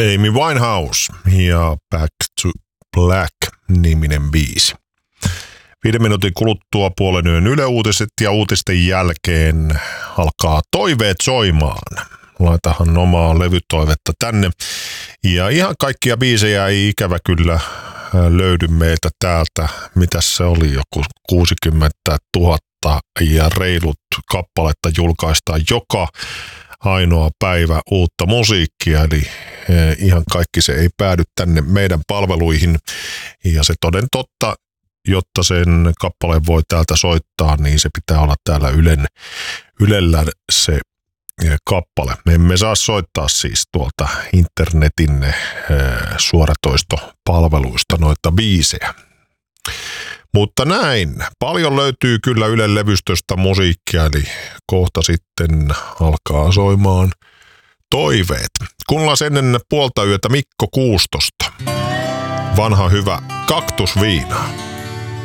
Amy Winehouse ja Back to Black-niminen biisi. 5 minuutin kuluttua puolen yön Yle Uutiset ja uutisten jälkeen alkaa toiveet soimaan. Laitahan omaa levytoivetta tänne. Ja ihan kaikkia biisejä ei ikävä kyllä löydy meiltä täältä. Mitäs se oli? Joku 60 000 ja reilut kappaletta julkaistaan joka ainoa päivä uutta musiikkia. Eli ihan kaikki se ei päädy tänne meidän palveluihin. Ja se toden totta, jotta sen kappaleen voi täältä soittaa, niin se pitää olla täällä Ylellä se kappale. Me emme saa soittaa siis tuolta internetin suoratoistopalveluista noita biisejä. Mutta näin, paljon löytyy kyllä Ylen levystöstä musiikkia, eli kohta sitten alkaa soimaan toiveet. Kuunnellaan ennen puolta yötä Mikko Kuustosta. Vanha hyvä kaktusviina.